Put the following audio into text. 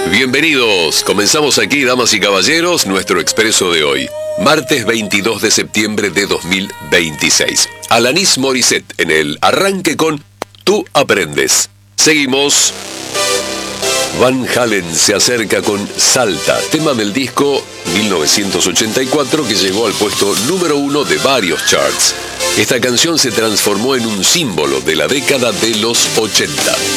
Bienvenidos, comenzamos aquí, damas y caballeros, nuestro expreso de hoy, martes 22 de septiembre de 2026. Alanis Morissette en el arranque con Tú aprendes. Seguimos. Van Halen se acerca con Salta, tema del disco 1984 que llegó al puesto número 1 de varios charts. Esta canción se transformó en un símbolo de la década de los 80.